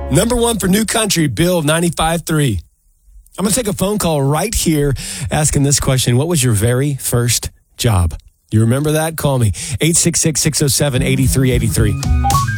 Number one for New Country, Bill 95.3. I'm going to take a phone call right here asking this question. What was your very first job? You remember that? Call me. 866-607-8383.